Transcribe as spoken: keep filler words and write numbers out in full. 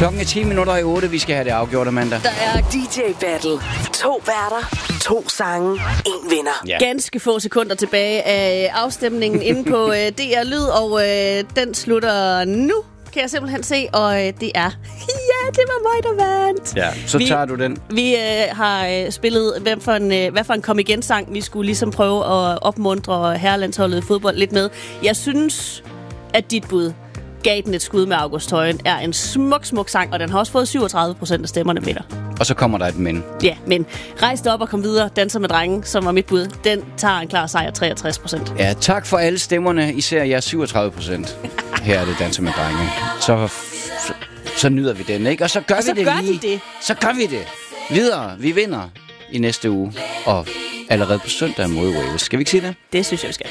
Klokken er ti minutter i otte. Vi skal have det afgjort, Amanda. Der er D J Battle. To værter, to sange, en vinder. Ja. Ganske få sekunder tilbage af afstemningen inde på uh, D R Lyd, og uh, den slutter nu, kan jeg simpelthen se, og uh, det er... ja, det var mig, der vandt. Ja, så vi, tager du den. Vi uh, har uh, spillet, hvem for en, uh, hvad for en kom-igen-sang, vi skulle ligesom prøve at opmuntre herrelandsholdet i fodbold lidt med. Jeg synes, at dit bud... Gav den et skud med August Højen er en smuk, smuk sang, og den har også fået syvogtredive procent af stemmerne med dig. Og så kommer der et men. Ja, men rejs dig op og kom videre. Danser med drenge, som var mit bud, den tager en klar sejr, treogtres procent. Ja, tak for alle stemmerne, især jer syvogtredive procent. Her er det Danser med drenge. Så, så, så nyder vi den, ikke? Og så gør og vi så det gør lige. De det. Så gør vi det. Videre. Vi vinder i næste uge. Og allerede på søndag mod Wales. Skal vi ikke sige det? Det synes jeg, vi skal.